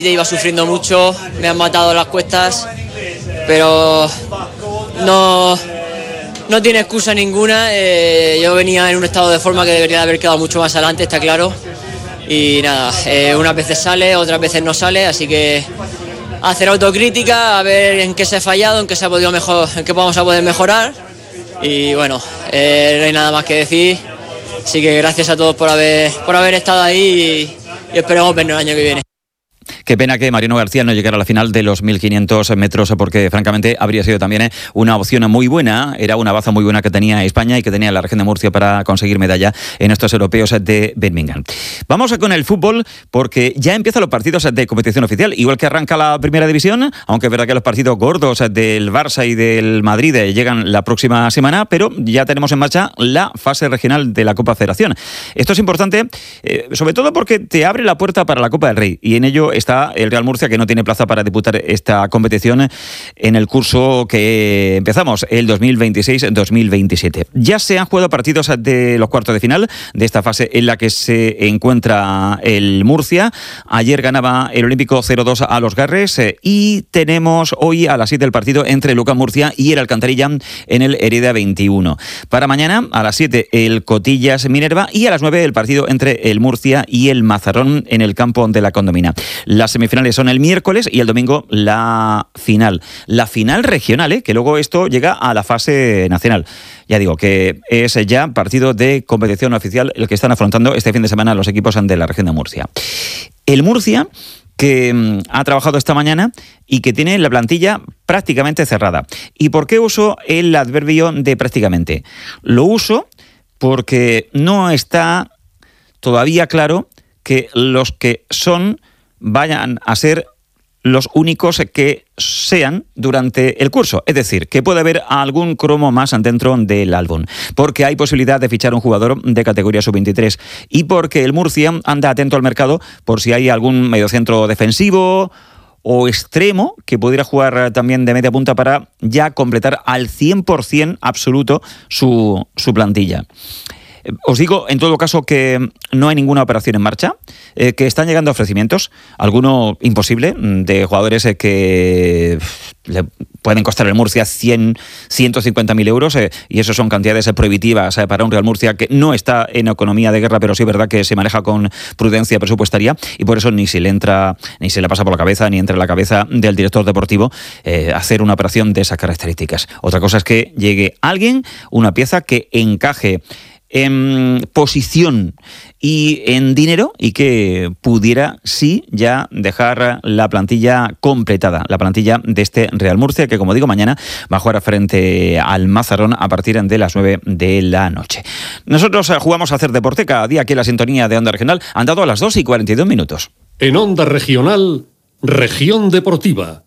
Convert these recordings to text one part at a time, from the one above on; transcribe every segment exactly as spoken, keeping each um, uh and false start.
Ya iba sufriendo mucho, me han matado las cuestas, pero no, no tiene excusa ninguna. Eh, yo venía en un estado de forma que debería haber quedado mucho más adelante, está claro. Y nada, eh, unas veces sale, otras veces no sale, así que hacer autocrítica, a ver en qué se ha fallado, en qué se ha podido mejor, en qué vamos a poder mejorar. Y bueno, eh, no hay nada más que decir. Así que gracias a todos por haber, por haber estado ahí y, y esperemos vernos el año que viene. Qué pena que Mariano García no llegara a la final de los mil quinientos metros, porque francamente habría sido también una opción muy buena, era una baza muy buena que tenía España y que tenía la región de Murcia para conseguir medalla en estos europeos de Birmingham. Vamos con el fútbol, porque ya empiezan los partidos de competición oficial, igual que arranca la primera división, aunque es verdad que los partidos gordos del Barça y del Madrid llegan la próxima semana, pero ya tenemos en marcha la fase regional de la Copa Federación. Esto es importante, eh, sobre todo porque te abre la puerta para la Copa del Rey, y en ello está el Real Murcia, que no tiene plaza para disputar esta competición en el curso que empezamos, el dos mil veintiséis dos mil veintisiete. Ya se han jugado partidos de los cuartos de final de esta fase en la que se encuentra el Murcia. Ayer ganaba el Olímpico cero dos a los Garres, eh, y tenemos hoy a las siete el partido entre Lucas Murcia y el Alcantarilla en el Hereda veintiuno. Para mañana a las siete el Cotillas Minerva, y a las nueve el partido entre el Murcia y el Mazarrón en el campo de la Condomina. Las semifinales son el miércoles y el domingo la final. La final regional, ¿eh? Que luego esto llega a la fase nacional. Ya digo que es ya partido de competición oficial el que están afrontando este fin de semana los equipos de la región de Murcia. El Murcia, que ha trabajado esta mañana y que tiene la plantilla prácticamente cerrada. ¿Y por qué uso el adverbio de prácticamente? Lo uso porque no está todavía claro que los que son vayan a ser los únicos que sean durante el curso. Es decir, que puede haber algún cromo más dentro del álbum, porque hay posibilidad de fichar un jugador de categoría sub veintitrés y porque el Murcia anda atento al mercado por si hay algún mediocentro defensivo o extremo que pudiera jugar también de media punta para ya completar al cien por ciento absoluto su, su plantilla. Os digo, en todo caso, que no hay ninguna operación en marcha, eh, que están llegando ofrecimientos, alguno imposible, de jugadores eh, que le pueden costar el Murcia cien, ciento cincuenta mil euros, eh, y eso son cantidades eh, prohibitivas eh, para un Real Murcia que no está en economía de guerra, pero sí es verdad que se maneja con prudencia presupuestaria, y por eso ni se le entra, ni se le pasa por la cabeza, ni entra en la cabeza del director deportivo eh, hacer una operación de esas características. Otra cosa es que llegue alguien, una pieza que encaje en posición y en dinero y que pudiera, sí, ya dejar la plantilla completada, la plantilla de este Real Murcia, que, como digo, mañana va a jugar frente al Mazarrón a partir de las nueve de la noche. Nosotros jugamos a hacer deporte cada día aquí en la sintonía de Onda Regional. Han dado a las dos y cuarenta y dos minutos. En Onda Regional, Región Deportiva.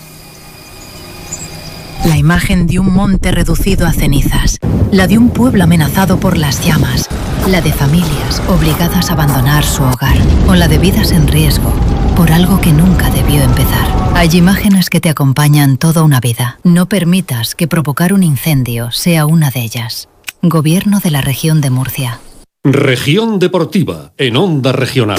La imagen de un monte reducido a cenizas, la de un pueblo amenazado por las llamas, la de familias obligadas a abandonar su hogar, o la de vidas en riesgo por algo que nunca debió empezar. Hay imágenes que te acompañan toda una vida. No permitas que provocar un incendio sea una de ellas. Gobierno de la Región de Murcia. Región Deportiva, en Onda Regional.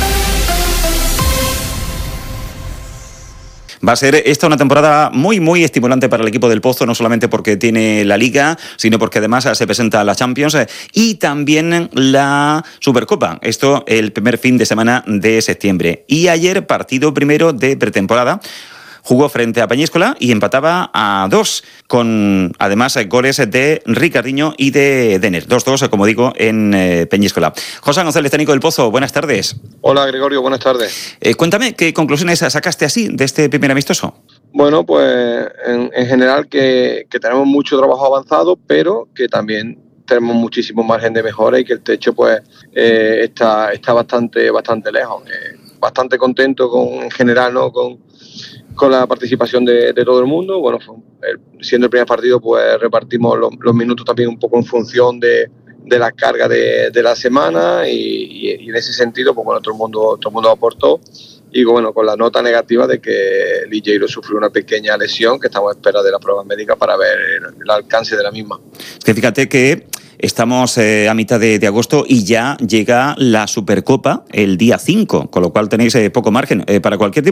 Va a ser esta una temporada muy, muy estimulante para el equipo del Pozo, no solamente porque tiene la Liga, sino porque además se presenta la Champions y también la Supercopa. Esto el primer fin de semana de septiembre. Y ayer, partido primero de pretemporada, jugó frente a Peñíscola y empataba a dos, con además goles de Ricardinho y de Denner. dos dos, como digo, en eh, Peñíscola. José González, técnico del Pozo, buenas tardes. Hola, Gregorio, buenas tardes. Eh, cuéntame, ¿qué conclusiones sacaste así de este primer amistoso? Bueno, pues en, en general que, que tenemos mucho trabajo avanzado, pero que también tenemos muchísimo margen de mejora y que el techo pues eh, está, está bastante, bastante lejos. Eh, bastante contento con, en general, ¿no? con con la participación de, de todo el mundo. Bueno, el, siendo el primer partido, pues repartimos los, los minutos también un poco en función de, de la carga de, de la semana y, y, y en ese sentido, pues bueno, todo el mundo, todo el mundo aportó. Y bueno, con la nota negativa de que Ligeiro sufrió una pequeña lesión que estamos a espera de las pruebas médicas para ver el, el alcance de la misma. Es que fíjate que estamos eh, a mitad de, de agosto y ya llega la Supercopa el día cinco, con lo cual tenéis eh, poco margen. Eh, para cualquier tipo